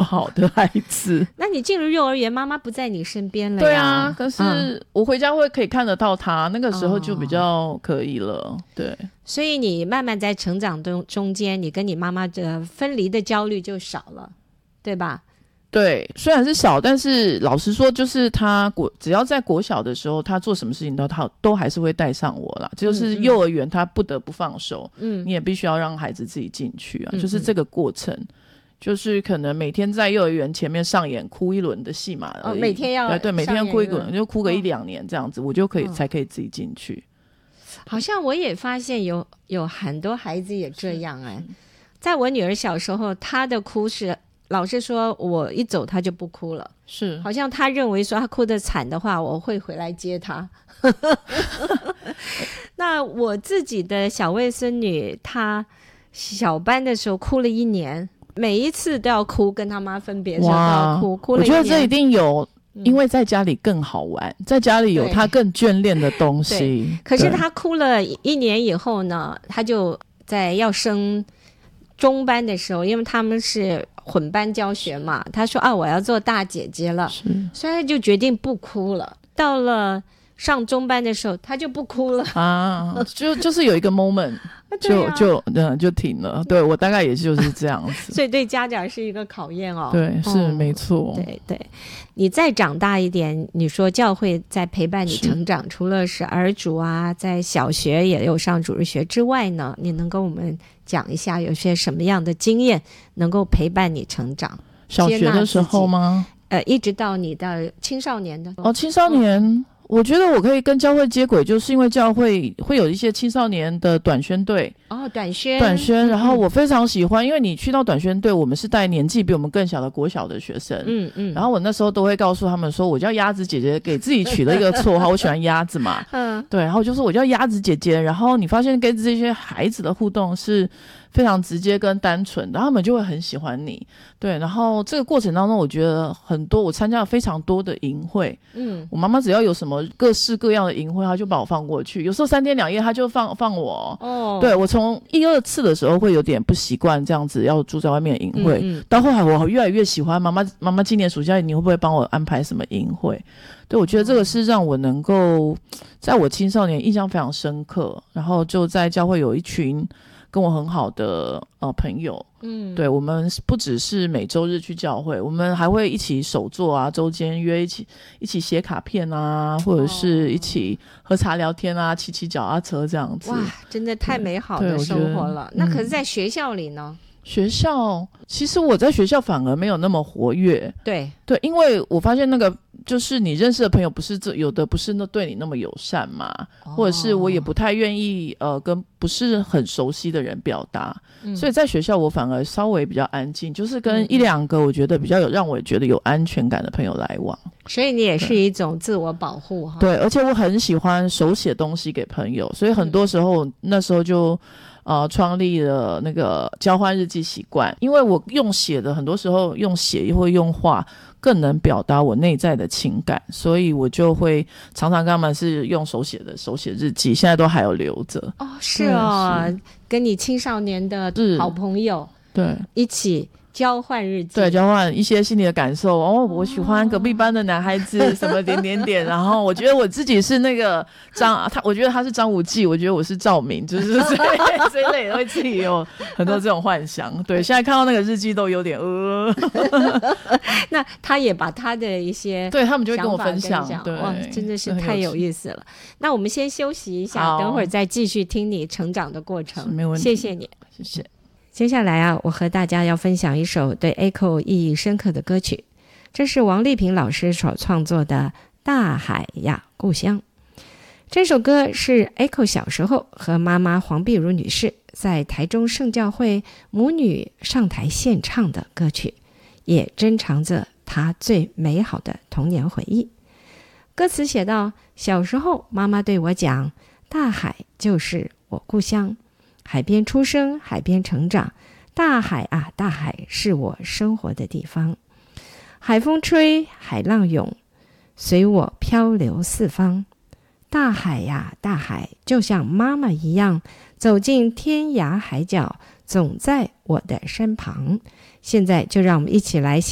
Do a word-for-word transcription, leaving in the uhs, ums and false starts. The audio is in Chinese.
好的孩子。 那你进入幼儿园，妈妈不在你身边了呀？ 对啊，可是我回家会可以看得到他，嗯、那个时候就比较可以了。哦、对， 所以你慢慢在成长中中间，你跟你妈妈的分离的焦虑就少了，对吧？ 对，虽然是小，但是老实说，就是他国只要在国小的时候，他做什么事情都他都还是会带上我啦。就是幼儿园他不得不放手，嗯，你也必须要让孩子自己进去啊，嗯、就是这个过程。就是可能每天在幼儿园前面上演哭一轮的戏码而已， 哦、每天要对对，每天要哭一轮，就哭个一两年这样子，哦、我就可以、哦、才可以自己进去。 好像我也发现有有很多孩子也这样哎，在我女儿小时候，她的哭是。老师说我一走他就不哭了，是好像他认为说他哭得惨的话我会回来接他那我自己的小外孙女她小班的时候哭了一年，每一次都要哭，跟她妈分别的时候都要哭，哭了一年。我觉得这一定有，因为在家里更好玩，嗯、在家里有她更眷恋的东西。 可是她哭了一年以后呢，她就在要升中班的时候，因为他们是混班教学嘛，他说啊我要做大姐姐了，所以他就决定不哭了。到了上中班的时候他就不哭了啊，就就是有一个 moment 就、啊、就嗯就停了。对，我大概也就是这样子所以对家长是一个考验哦。 对，是、哦、没错。 对对，你再长大一点，你说教会在陪伴你成长，除了是儿主啊，在小学也有上主日学之外呢，你能跟我们讲一下有些什么样的经验能够陪伴你成长？ 小学的时候吗？ 呃，一直到你的青少年的哦，青少年、嗯、我觉得我可以跟教会接轨，就是因为教会会有一些青少年的短宣队哦，短宣短宣，然后我非常喜欢、嗯、因为你去到短宣队，我们是带年纪比我们更小的国小的学生，嗯嗯，然后我那时候都会告诉他们说我叫鸭子姐姐，给自己取了一个绰号我喜欢鸭子嘛，嗯，对，然后就是我叫鸭子姐姐，然后你发现跟这些孩子的互动是非常直接跟单纯，然后他们就会很喜欢你。对，然后这个过程当中我觉得很多，我参加了非常多的营会，嗯，我妈妈只要有什么各式各样的营会她就把我放过去，有时候三天两夜她就放放我哦。对，我从一二次的时候会有点不习惯这样子要住在外面的营会，嗯嗯，到后来我越来越喜欢。妈妈妈妈今年暑假你会不会帮我安排什么营会？对，我觉得这个是让我能够在我青少年印象非常深刻，然后就在教会有一群跟我很好的呃朋友，嗯，对，我们不只是每周日去教会，我们还会一起手作啊，周间约一起一起写卡片啊，或者是一起喝茶聊天啊，骑骑脚踏车这样子。 哇，真的太美好的生活了。那可是在学校里呢？ 学校其实我在学校反而没有那么活跃， 对对，因为我发现那个就是你认识的朋友不是这有的不是那对你那么友善嘛，哦、或者是我也不太愿意呃跟不是很熟悉的人表达、嗯、所以在学校我反而稍微比较安静，就是跟一两个我觉得比较有让我觉得有安全感的朋友来往， 所以你也是一种自我保护哈。 对，而且我很喜欢手写东西给朋友，所以很多时候、嗯、那时候就呃，创立了那个交换日记习惯，因为我用写的很多时候用写或用画更能表达我内在的情感，所以我就会常常跟他们是用手写的手写日记，现在都还有留着。 哦，是哦，是跟你青少年的好朋友对一起交换日记， 对，交换一些心里的感受。哦，我喜欢隔壁班的男孩子，什么点点点。然后我觉得我自己是那个张，他我觉得他是张无忌，我觉得我是赵敏，就是这这一类的，会自己有很多这种幻想。对，现在看到那个日记都有点呃。 那他也把他的一些对他们就会跟我分享，对， 哇，真的是太有意思了。那我们先休息一下，等会儿再继续听你成长的过程。 没问题， 谢谢你， 谢谢。 接下来啊，我和大家要分享一首对 Echo 意义深刻的歌曲，这是王丽萍老师所创作的《大海呀故乡》。这首歌是 Echo 小时候和妈妈黄碧如女士在台中圣教会母女上台献唱的歌曲，也珍藏着她最美好的童年回忆。歌词写道，小时候妈妈对我讲，大海就是我故乡，海边出生，海边成长，大海啊大海是我生活的地方，海风吹，海浪涌，随我漂流四方，大海呀大海就像妈妈一样，走进天涯海角，总在我的身旁。现在就让我们一起来